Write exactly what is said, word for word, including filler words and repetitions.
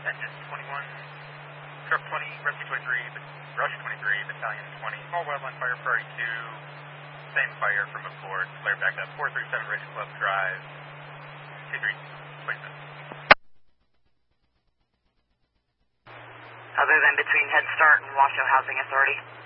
Engine twenty-one, truck twenty, rescue twenty-three, rush twenty-three, battalion twenty, small wildland fire, priority two, same fire from McCord, flare back up, four thirty-seven Ridge Club Drive, two three, twenty-seven. Other than between Head Start and Washoe Housing Authority.